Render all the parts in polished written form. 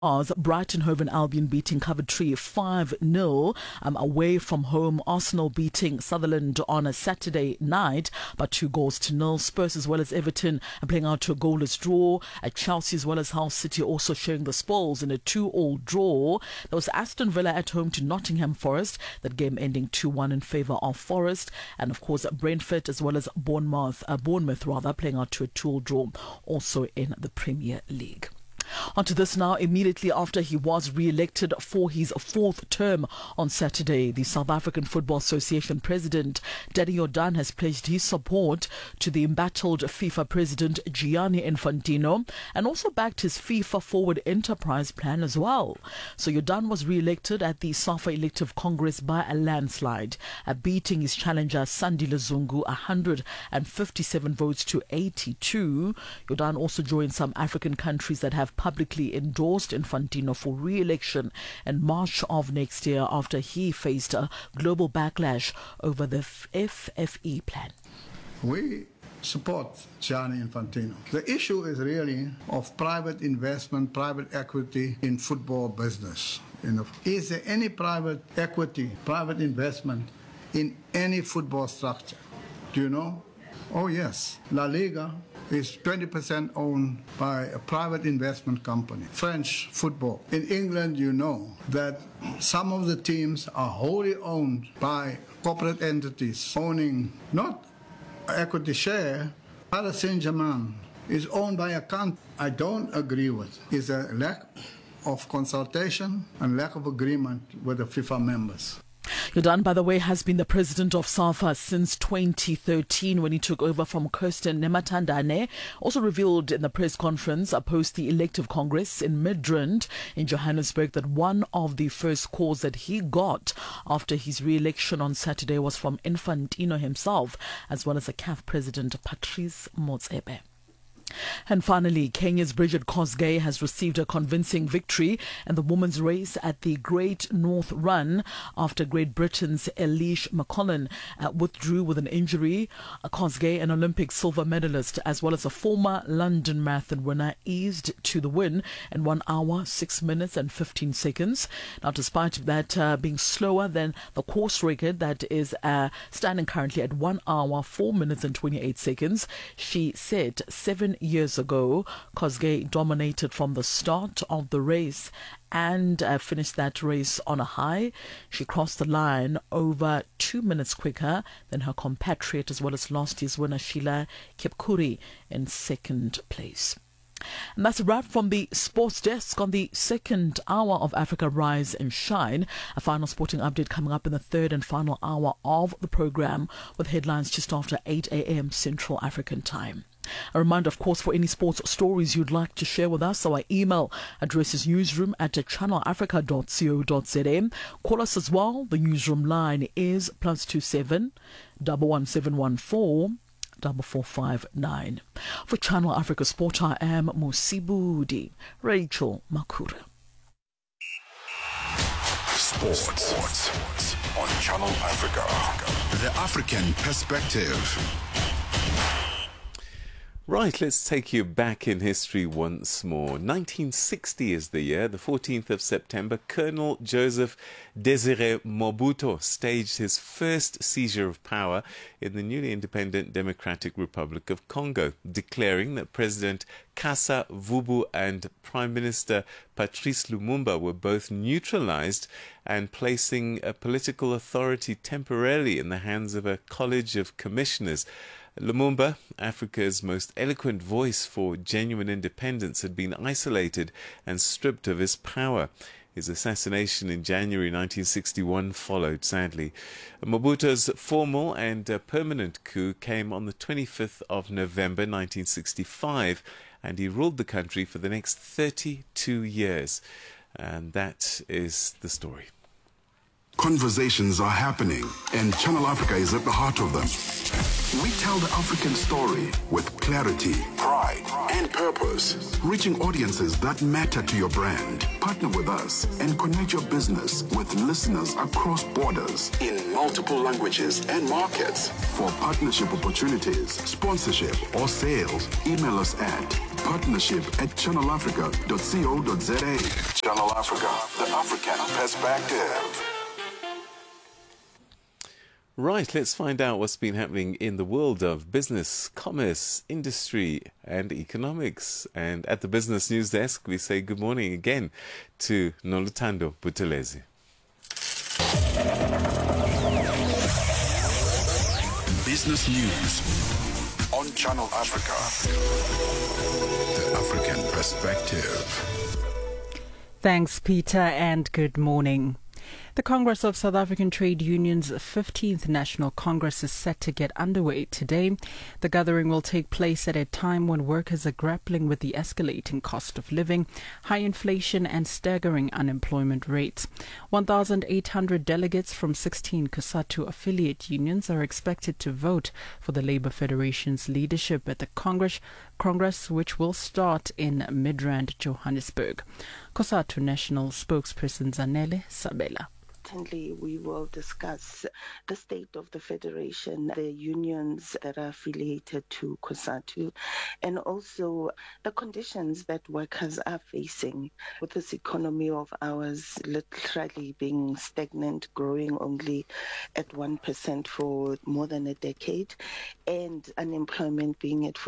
Brighton Hove Albion beating Coventry 5-0 away from home. Arsenal beating Sutherland on a Saturday night by 2-0. Spurs as well as Everton are playing out to a goalless draw. Chelsea as well as Hull City also sharing the spoils in a 2-2 draw. There was Aston Villa at home to Nottingham Forest, that game ending 2-1 in favour of Forest. And of course Brentford as well as Bournemouth playing out to a 2-2 draw also in the Premier League. Onto this now. Immediately after he was re-elected for his fourth term on Saturday, the South African Football Association President Danny Jordaan has pledged his support to the embattled FIFA President Gianni Infantino and also backed his FIFA Forward Enterprise plan as well. So Jordaan was re-elected at the SAFA Elective Congress by a landslide, beating his challenger Sandile Zungu 157 votes to 82. Jordaan also joined some African countries that have publicly endorsed Infantino for re-election in March of next year after he faced a global backlash over the FFE plan. We support Gianni Infantino. The issue is really of private investment, private equity in football business. Is there any private equity, private investment in any football structure? Do you know? Oh yes, La Liga is 20% owned by a private investment company. French football. In England, you know that some of the teams are wholly owned by corporate entities owning not equity share. Paris Saint-Germain is owned by a country. I don't agree with is a lack of consultation and lack of agreement with the FIFA members. Jordaan, by the way, has been the president of SAFA since 2013 when he took over from Kirsten Nematandane. Also revealed in the press conference post the elective congress in Midrand in Johannesburg that one of the first calls that he got after his re-election on Saturday was from Infantino himself, as well as the CAF president Patrice Motsepe. And finally, Kenya's Bridget Kosgei has received a convincing victory in the women's race at the Great North Run after Great Britain's Eilish McCollum withdrew with an injury. Kosgei, an Olympic silver medalist as well as a former London Marathon winner, eased to the win in 1 hour, 6 minutes and 15 seconds. Now, despite that being slower than the course record that is standing currently at 1 hour, 4 minutes and 28 seconds, she said 7 years ago, Kosgei dominated from the start of the race and finished that race on a high. She crossed the line over 2 minutes quicker than her compatriot as well as last year's winner Sheila Kipkuri in second place. And that's a wrap from the sports desk on the second hour of Africa Rise and Shine. A final sporting update coming up in the third and final hour of the program with headlines just after 8 a.m. Central African time. A reminder, of course, for any sports stories you'd like to share with us, our email address is newsroom@channelafrica.co.za. Call us as well. The newsroom line is +27 11714 4459. For Channel Africa Sport, I am Musibudi Rachel Makura. Sports on Channel Africa. The African perspective. Right, let's take you back in history once more. 1960 is the year. The 14th of September, Colonel Joseph Désiré Mobutu staged his first seizure of power in the newly independent Democratic Republic of Congo, declaring that President Kassa Vubu and Prime Minister Patrice Lumumba were both neutralized and placing a political authority temporarily in the hands of a college of commissioners. Lumumba, Africa's most eloquent voice for genuine independence, had been isolated and stripped of his power. His assassination in January 1961 followed, sadly. Mobutu's formal and permanent coup came on the 25th of November 1965, and he ruled the country for the next 32 years. And that is the story. Conversations are happening, and Channel Africa is at the heart of them. We tell the African story with clarity, pride, and purpose, reaching audiences that matter to your brand. Partner with us and connect your business with listeners across borders in multiple languages and markets. For partnership opportunities, sponsorship, or sales, email us at partnership@channelafrica.co.za. Channel Africa, the African perspective. Right, let's find out what's been happening in the world of business, commerce, industry, and economics. And at the Business News Desk, we say good morning again to Noluthando Buthelezi. Business News on Channel Africa, the African perspective. Thanks, Peter, and good morning. The Congress of South African Trade Unions' 15th National Congress is set to get underway today. The gathering will take place at a time when workers are grappling with the escalating cost of living, high inflation and staggering unemployment rates. 1,800 delegates from 16 COSATU affiliate unions are expected to vote for the Labour Federation's leadership at the Congress, which will start in Midrand, Johannesburg. COSATU National spokesperson Zanele Sabela. Certainly, we will discuss the state of the Federation, the unions that are affiliated to COSATU, and also the conditions that workers are facing with this economy of ours literally being stagnant, growing only at 1% for more than a decade, and unemployment being at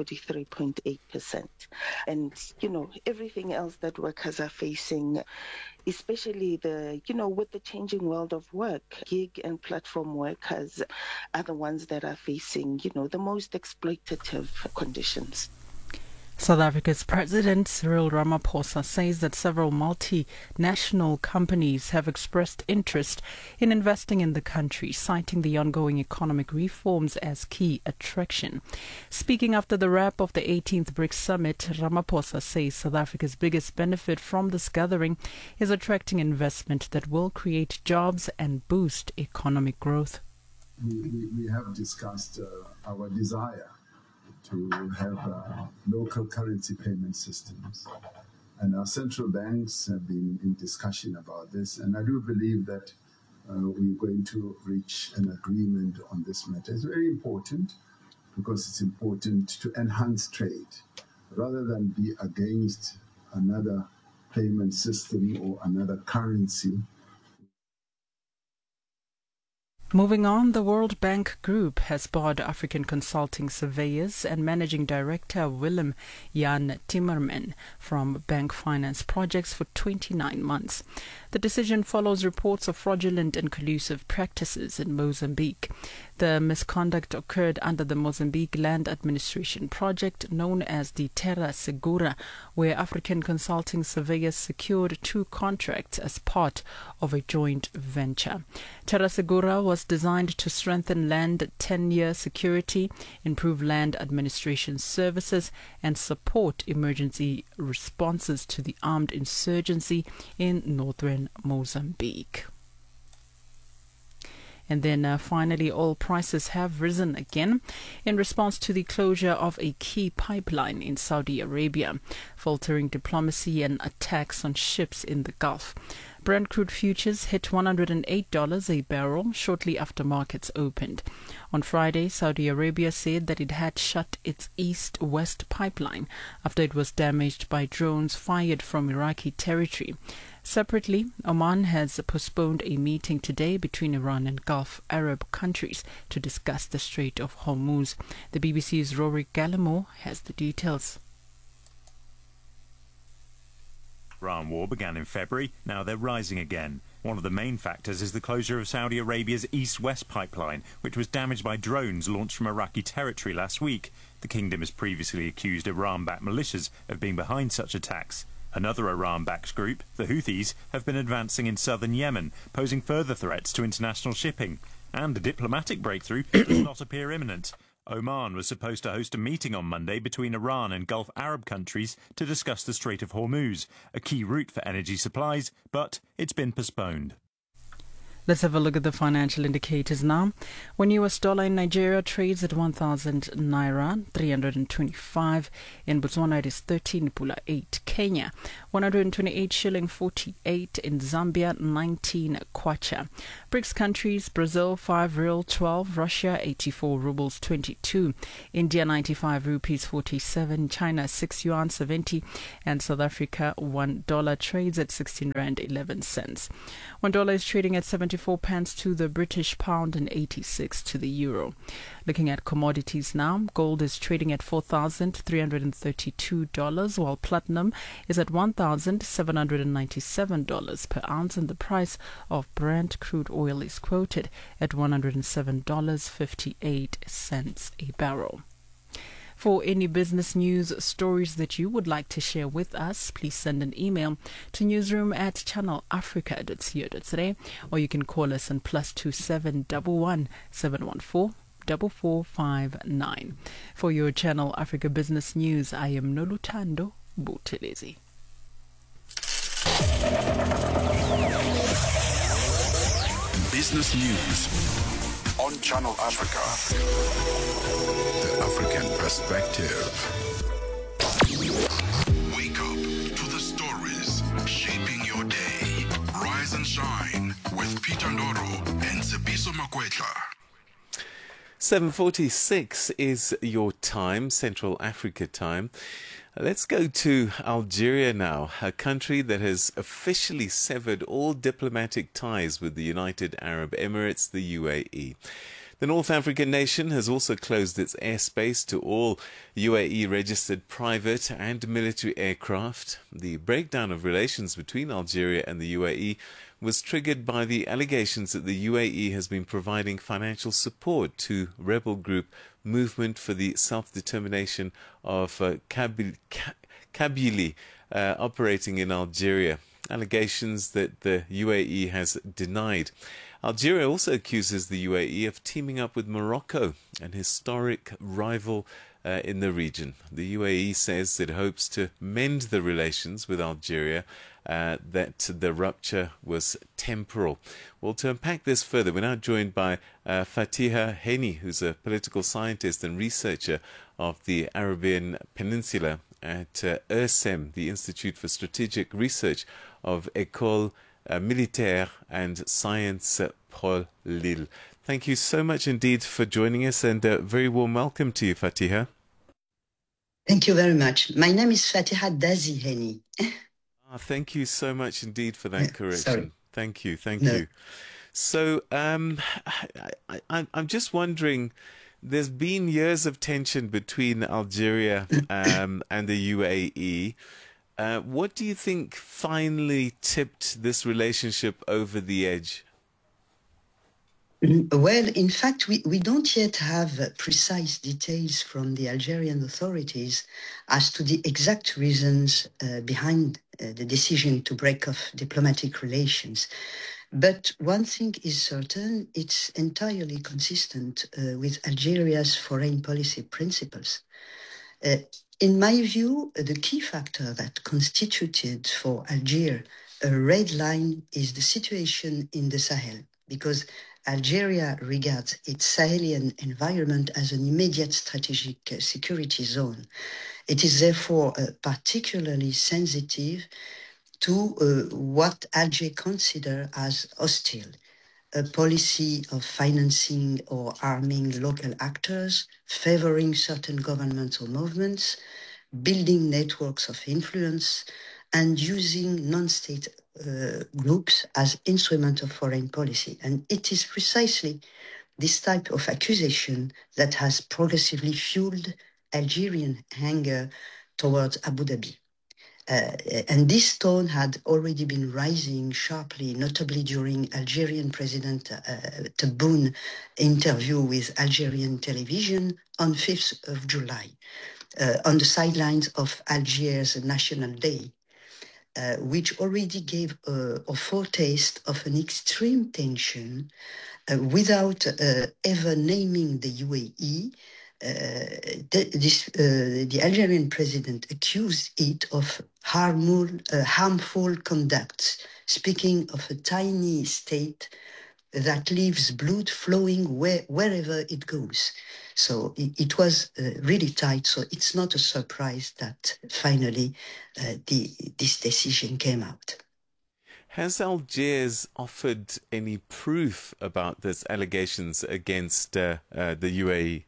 43.8%. And, everything else that workers are facing, especially with the changing world of work, gig and platform workers are the ones that are facing, the most exploitative conditions. South Africa's President Cyril Ramaphosa says that several multinational companies have expressed interest in investing in the country, citing the ongoing economic reforms as key attraction. Speaking after the wrap of the 18th BRICS Summit, Ramaphosa says South Africa's biggest benefit from this gathering is attracting investment that will create jobs and boost economic growth. We have discussed our desire to have local currency payment systems. And our central banks have been in discussion about this. And I do believe that we're going to reach an agreement on this matter. It's very important because it's important to enhance trade rather than be against another payment system or another currency. Moving on, the World Bank Group has barred African consulting surveyors and Managing Director Willem Jan Timmerman from bank finance projects for 29 months. The decision follows reports of fraudulent and collusive practices in Mozambique. The misconduct occurred under the Mozambique Land Administration project known as the Terra Segura, where African consulting surveyors secured 2 contracts as part of a joint venture. Terra Segura was designed to strengthen land tenure security, improve land administration services, and support emergency responses to the armed insurgency in northern Mozambique. And then finally, oil prices have risen again in response to the closure of a key pipeline in Saudi Arabia, faltering diplomacy and attacks on ships in the Gulf. Brent crude futures hit $108 a barrel shortly after markets opened. On Friday, Saudi Arabia said that it had shut its east-west pipeline after it was damaged by drones fired from Iraqi territory. Separately, Oman has postponed a meeting today between Iran and Gulf Arab countries to discuss the Strait of Hormuz. The BBC's Rory Gallimore has the details. Iran war began in February. Now they're rising again. One of the main factors is the closure of Saudi Arabia's east-west pipeline, which was damaged by drones launched from Iraqi territory last week. The kingdom has previously accused Iran-backed militias of being behind such attacks. Another Iran-backed group, the Houthis, have been advancing in southern Yemen, posing further threats to international shipping. And a diplomatic breakthrough does not appear imminent. Oman was supposed to host a meeting on Monday between Iran and Gulf Arab countries to discuss the Strait of Hormuz, a key route for energy supplies, but it's been postponed. Let's have a look at the financial indicators now. One US dollar in Nigeria trades at 1,000 naira, 325. In Botswana, it is 13.8. Kenya, 128 shilling 48. In Zambia, 19 kwacha. BRICS countries: Brazil 5 riel 12, Russia 84 rubles 22, India 95 rupees 47, China 6 yuan 70, and South Africa $1 trades at 16 rand 11 cents. $1 is trading at 74 pence to the British pound and 86 to the euro. Looking at commodities now, gold is trading at $4,332, while platinum is at $1,797 per ounce, and the price of Brent crude oil is quoted at $107.58 a barrel. For any business news stories that you would like to share with us, please send an email to newsroom@channelafrica.co.za, or you can call us on +27 11 714 4459. For your Channel Africa Business News, I am Nolutando Buthelezi. Business news on Channel Africa. The African perspective. Wake up to the stories shaping your day. Rise and shine with Peter Ndoro and Tsepiso Makwetla. 7:46 is your time, Central Africa time. Let's go to Algeria now, a country that has officially severed all diplomatic ties with the United Arab Emirates, the UAE. The North African nation has also closed its airspace to all UAE-registered private and military aircraft. The breakdown of relations between Algeria and the UAE was triggered by the allegations that the UAE has been providing financial support to rebel group Movement for the Self-Determination of Kabylie operating in Algeria. Allegations that the UAE has denied. Algeria also accuses the UAE of teaming up with Morocco, an historic rival in the region. The UAE says it hopes to mend the relations with Algeria, that the rupture was temporal. Well, to unpack this further, we're now joined by Fatiha Heni, who's a political scientist and researcher of the Arabian Peninsula at IRSEM, the Institute for Strategic Research of École Militaire and Science Paul Lille. Thank you so much indeed for joining us, and a very warm welcome to you, Fatiha. Thank you very much. My name is Fatiha Dazi Heni. Thank you so much indeed for that correction. Sorry. Thank you. So I'm just wondering, there's been years of tension between Algeria and the UAE. What do you think finally tipped this relationship over the edge? Well, in fact, we don't yet have precise details from the Algerian authorities as to the exact reasons behind the decision to break off diplomatic relations. But one thing is certain, it's entirely consistent with Algeria's foreign policy principles. In my view, the key factor that constituted for Algeria a red line is the situation in the Sahel, because Algeria regards its Sahelian environment as an immediate strategic security zone. It is therefore particularly sensitive to what Algeria considers as hostile, a policy of financing or arming local actors, favoring certain governmental movements, building networks of influence, and using non-state groups as instrument of foreign policy. And it is precisely this type of accusation that has progressively fueled Algerian anger towards Abu Dhabi. And this tone had already been rising sharply, notably during Algerian President Tebboune interview with Algerian television on 5th of July, on the sidelines of Algiers National Day, which already gave a foretaste of an extreme tension without ever naming the UAE. The Algerian president accused it of harmful conduct, speaking of a tiny state that leaves blood flowing wherever it goes. So it was really tight. So it's not a surprise that finally this decision came out. Has Algiers offered any proof about this allegations against the UAE?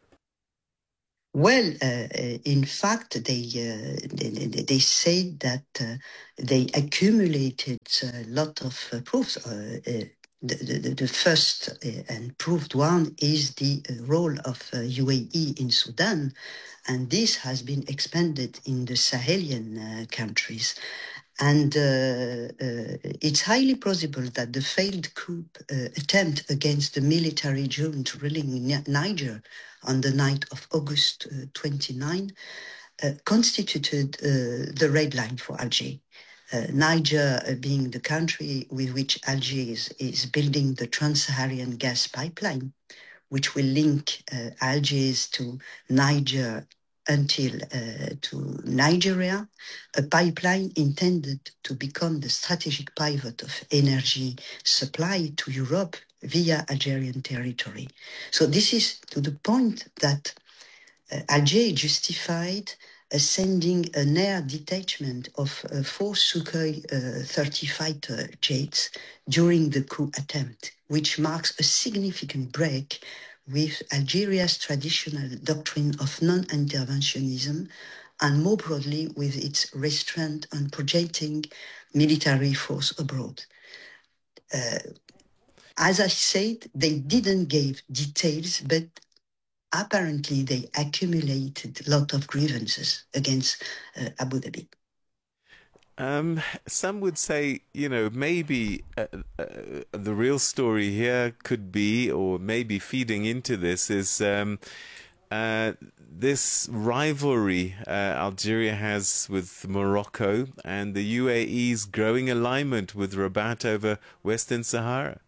Well, in fact, they said that they accumulated a lot of proofs. The first and proved one is the role of UAE in Sudan, and this has been expanded in the Sahelian countries. And it's highly plausible that the failed coup attempt against the military junta ruling in Niger on the night of August 29 constituted the red line for Algiers. Niger being the country with which Algiers is building the Trans-Saharan gas pipeline, which will link Algiers to Niger until to Nigeria, a pipeline intended to become the strategic pivot of energy supply to Europe via Algerian territory. So this is to the point that Algiers justified sending an air detachment of 4 Sukhoi 30 fighter jets during the coup attempt, which marks a significant break with Algeria's traditional doctrine of non-interventionism and more broadly with its restraint on projecting military force abroad. As I said, they didn't give details, but apparently they accumulated a lot of grievances against Abu Dhabi. Some would say, maybe the real story here could be, or maybe feeding into this, is this rivalry Algeria has with Morocco and the UAE's growing alignment with Rabat over Western Sahara.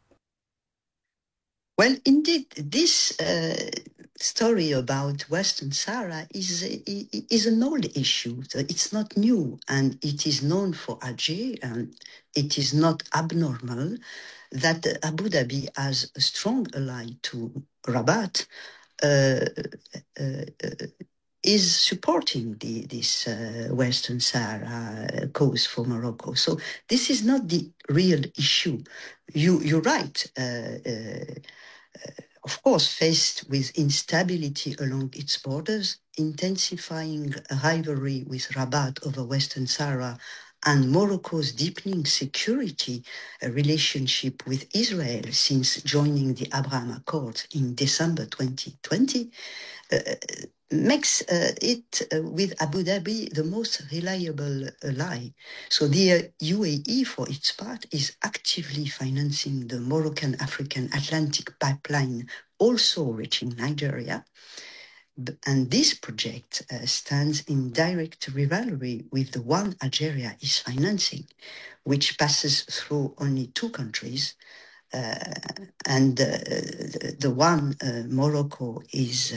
Well, indeed, this story about Western Sahara is an old issue. So it's not new, and it is known for Algiers, and it is not abnormal that Abu Dhabi, as a strong ally to Rabat, is supporting this Western Sahara cause for Morocco. So this is not the real issue. You're right. Of course, faced with instability along its borders, intensifying a rivalry with Rabat over Western Sahara, and Morocco's deepening security relationship with Israel since joining the Abraham Accords in December 2020, makes it with Abu Dhabi the most reliable ally. So the UAE, for its part, is actively financing the Moroccan African Atlantic pipeline, also reaching Nigeria. And this project stands in direct rivalry with the one Algeria is financing, which passes through only 2 countries, and the one Morocco is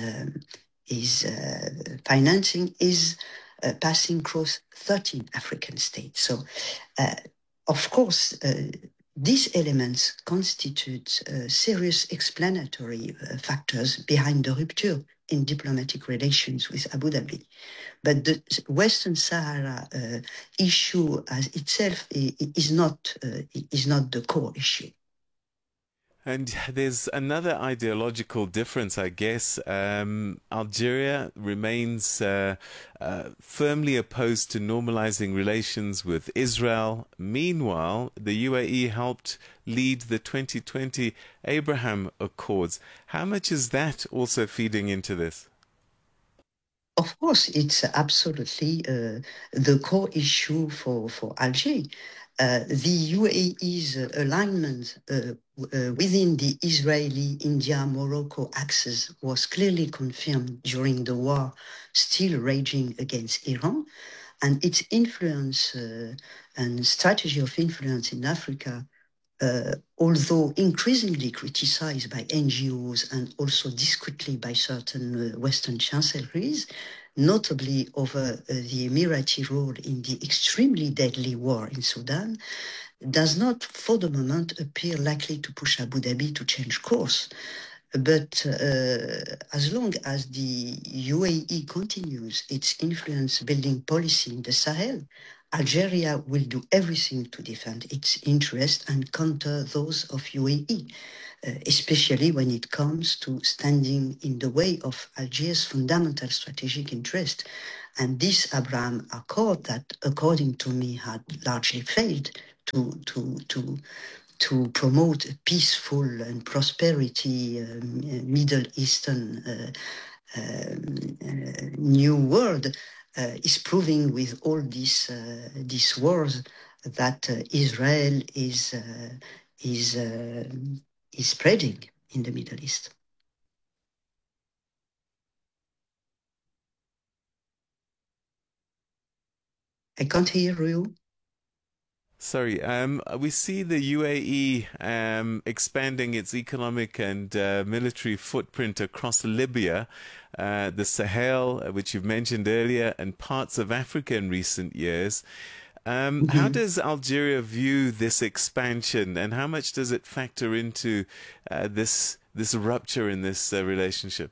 financing is passing across 13 African states. So, of course, these elements constitute serious explanatory factors behind the rupture in diplomatic relations with Abu Dhabi. But the Western Sahara issue as itself is not the core issue. And there's another ideological difference, I guess. Algeria remains firmly opposed to normalizing relations with Israel. Meanwhile, the UAE helped lead the 2020 Abraham Accords. How much is that also feeding into this? Of course, it's absolutely the core issue for Algiers. The UAE's alignment within the Israeli-India-Morocco axis was clearly confirmed during the war still raging against Iran, and its influence and strategy of influence in Africa although increasingly criticized by NGOs and also discreetly by certain Western chancelleries, notably over the Emirati role in the extremely deadly war in Sudan, does not for the moment appear likely to push Abu Dhabi to change course. But as long as the UAE continues its influence-building policy in the Sahel, Algeria will do everything to defend its interests and counter those of UAE, especially when it comes to standing in the way of Algiers' fundamental strategic interest. And this Abraham Accord that, according to me, had largely failed to promote a peaceful and prosperity Middle Eastern new world is proving with all these wars that Israel is spreading in the Middle East. I can't hear you. Sorry, we see the UAE expanding its economic and military footprint across Libya, the Sahel, which you've mentioned earlier, and parts of Africa in recent years. How does Algeria view this expansion, and how much does it factor into this rupture in this relationship?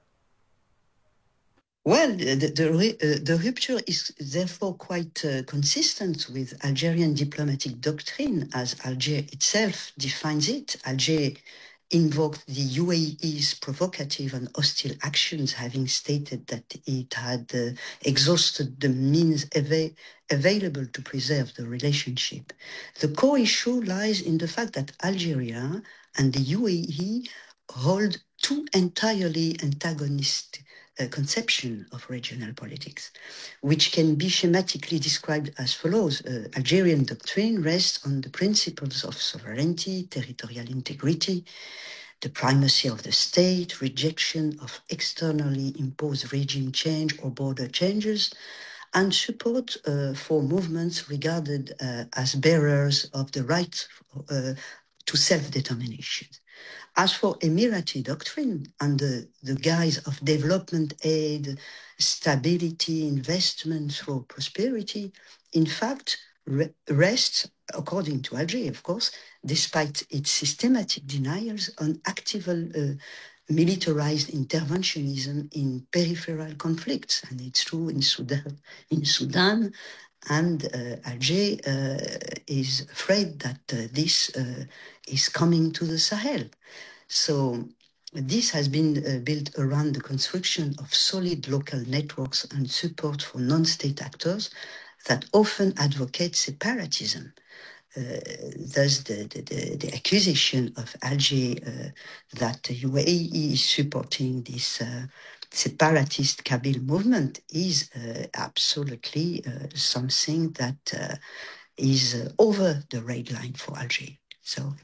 Well, the rupture is therefore quite consistent with Algerian diplomatic doctrine, as Alger itself defines it. Alger invoked the UAE's provocative and hostile actions, having stated that it had exhausted the means available to preserve the relationship. The core issue lies in the fact that Algeria and the UAE hold two entirely antagonistic conception of regional politics, which can be schematically described as follows. Algerian doctrine rests on the principles of sovereignty, territorial integrity, the primacy of the state, rejection of externally imposed regime change or border changes, and support for movements regarded as bearers of the right to self-determination. As for Emirati doctrine, under the guise of development aid, stability, investment for prosperity, in fact, rests, according to Alger, of course, despite its systematic denials on active militarized interventionism in peripheral conflicts. And it's true in Sudan, and Alger is afraid that this is coming to the Sahel. So this has been built around the construction of solid local networks and support for non-state actors that often advocate separatism. Thus, the accusation of Alger that the UAE is supporting this separatist Kabyle movement is absolutely something that is over the red line for Alger. So,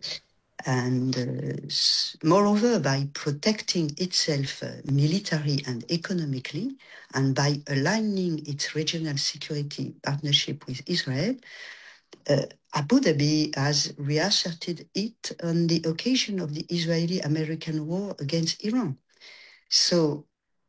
and moreover, by protecting itself militarily and economically, and by aligning its regional security partnership with Israel, Abu Dhabi has reasserted it on the occasion of the Israeli-American war against Iran. So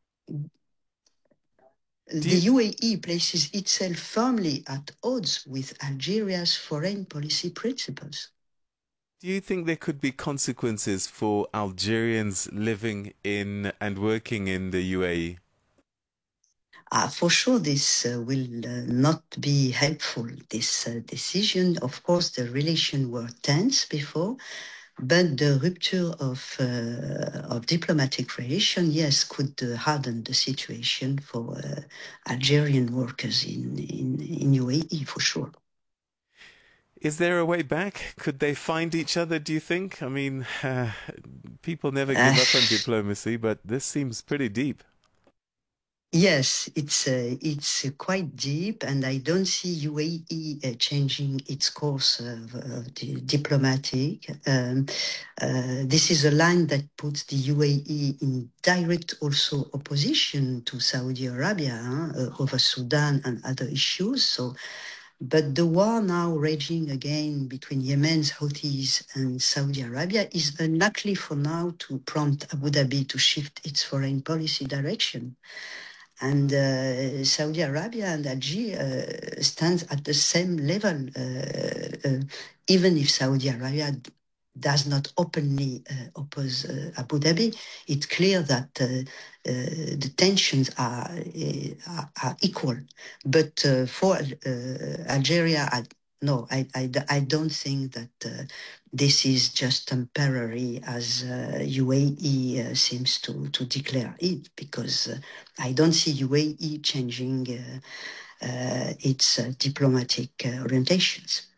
the UAE places itself firmly at odds with Algeria's foreign policy principles. Do you think there could be consequences for Algerians living in and working in the UAE? For sure, this will not be helpful, this decision. Of course, the relations were tense before, but the rupture of diplomatic relations, yes, could harden the situation for Algerian workers in UAE, for sure. Is there a way back? Could they find each other, do you think? I mean, people never give up on diplomacy, but this seems pretty deep. Yes, it's quite deep, and I don't see UAE changing its course of diplomatic. This is a line that puts the UAE in direct also opposition to Saudi Arabia over Sudan and other issues. So But the war now raging again between Yemen's Houthis and Saudi Arabia is unlikely for now to prompt Abu Dhabi to shift its foreign policy direction. And Saudi Arabia and Algeria stands at the same level, even if Saudi Arabia does not openly oppose Abu Dhabi. It's clear that the tensions are equal. But for Algeria, I don't think that this is just temporary, as UAE seems to declare it, because I don't see UAE changing its diplomatic orientations.